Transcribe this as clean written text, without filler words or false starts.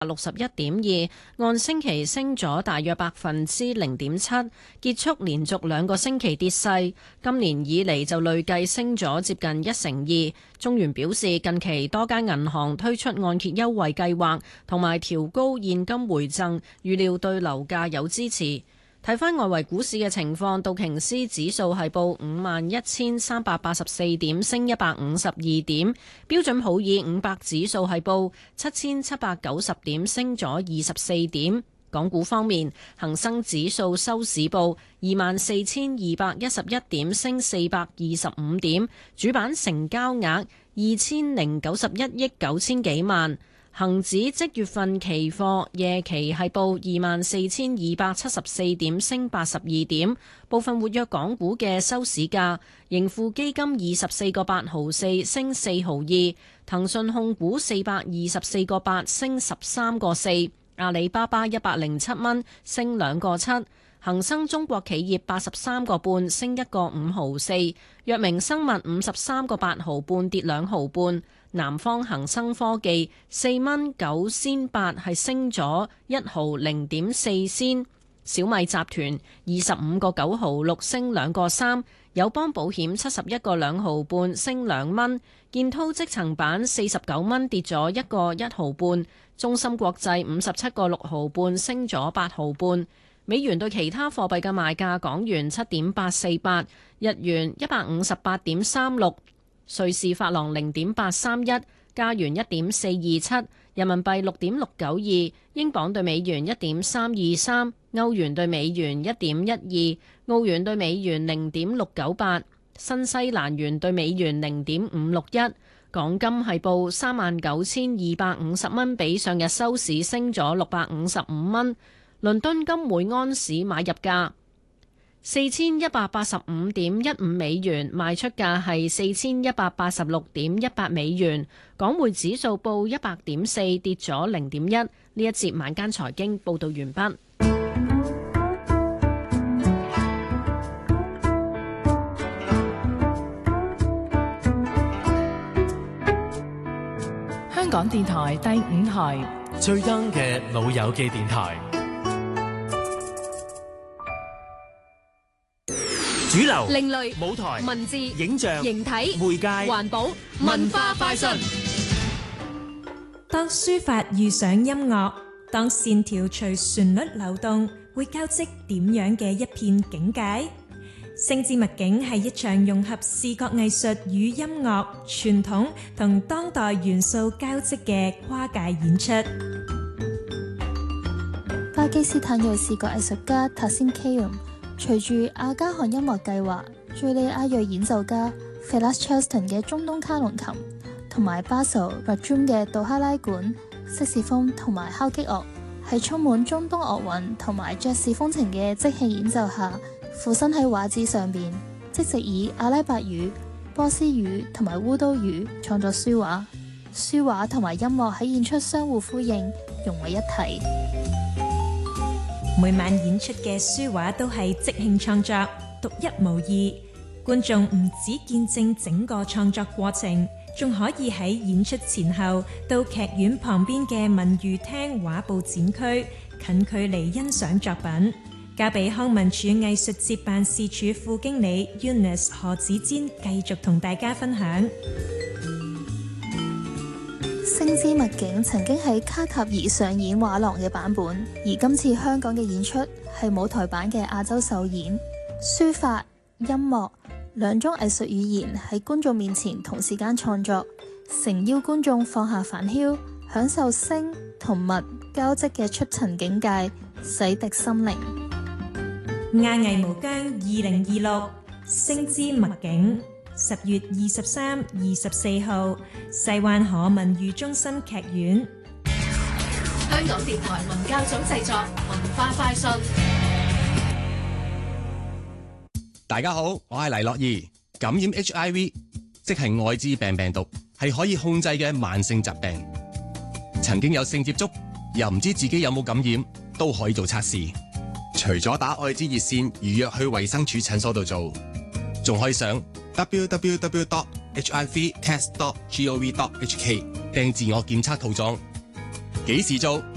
61.2，按星期升咗大約0.7%，結束連續2個星期跌勢。今年以嚟就累計升咗接近1成2。中原表示，近期多間銀行推出按揭優惠計劃，同埋調高現金回贈，預料對樓價有支持。睇返外圍股市嘅情況，道瓊斯指數係報51,384點，升152點；標準普爾500指數係報7,790點，升咗24點。港股方面，恒生指數收市報24,211點，升425點，主板成交額2,091億9千幾萬。恒指即月份期貨夜期係報24,274點，升82點。部分活躍港股嘅收市價，盈富基金24個8毫4，升4毫2；騰訊控股424個8，升13個4；阿里巴巴107蚊，升2個7；恒生中國企業83個半，升1個5毫4；藥明生物53個8毫半，跌2毫半。南方恒生科技4蚊9仙8，係升咗1毫0.4仙。小米集團25個9毫6，升2個3。友邦保險71個2毫半，升2蚊。建滔積層板49蚊，跌咗1個1毫半。中芯國際57個6毫半，升咗8毫半。美元對其他貨幣嘅賣價：港元7.848，日元158.36。瑞士法郎0.831，加元1.427，人民幣6.692，英鎊對美元1.323，歐元對美元1.12，澳元對美元0.698，新西蘭元對美元0.561。港金係報39,250蚊，比上日收市升咗655蚊。倫敦金每安士買入價4185.15美元，賣出價係4186.18美元。港匯指數報100.4，跌咗0.1。呢一節晚間財經報道完畢。 香港電台第5台最 young 嘅老友記電台。主流、 另類、 舞台、 文字、 影像、 形體、 媒介、 環保、文化快訊。 當書法遇上音樂，當線條隨旋律流動，會交織點樣嘅一片境界？星之墨境係一場融合視覺藝術與音樂、傳統同當代元素交織嘅跨界演出。 巴基斯坦裔視覺藝術家 Tassim Khayyum隨住阿加汗音樂計劃、敘利亞裔演奏家 Falas Chaston 嘅中東卡農琴，同埋 Basil Rajum 嘅杜哈拉管、色士風同埋敲擊樂，喺充滿中東樂韻同埋爵士風情嘅即興演奏下，附身喺畫紙上邊，即席以阿拉伯語、波斯語同埋烏都語創作書畫。書畫同埋音樂喺演出相互呼應，融為一體。 每晚演出嘅書畫都係即興創作，獨一無二。觀眾唔止見證整個創作過程，仲可以喺演出前後到劇院旁邊嘅文娛廳畫布展區近距離欣賞作品。交俾康文署藝術節辦事處副經理 Eunice 何子堅繼續同大家分享。 星之墨境曾經喺卡塔爾上演畫廊嘅版本，而今次香港嘅演出係舞台版嘅亞洲首演。書法、音樂兩種藝術語言喺觀眾面前同時間創作，誠邀觀眾放下煩囂，享受聲同墨交織嘅出塵境界，洗滌心靈。 亞藝無疆2026星之墨境，10月23、24號，西灣河文娛中心劇院。 香港電台文教組製作，文化快訊。 大家好，我係黎樂怡。感染 HIV， 即係愛滋病病毒，係可以控制嘅慢性疾病。曾經有性接觸，又唔知自己有冇感染，都可以做測試。除咗打愛滋熱線預約去衛生署診所度做，仲可以上www.hivtest.gov.hk 訂自我檢測套裝。幾時做？